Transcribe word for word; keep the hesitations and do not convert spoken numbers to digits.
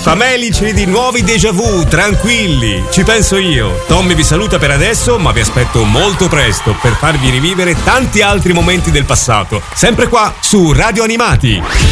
Famelici di nuovi déjà vu, tranquilli, ci penso io. Tommy vi saluta per adesso, ma vi aspetto molto presto per farvi rivivere tanti altri momenti del passato. Sempre qua su Radio Animati.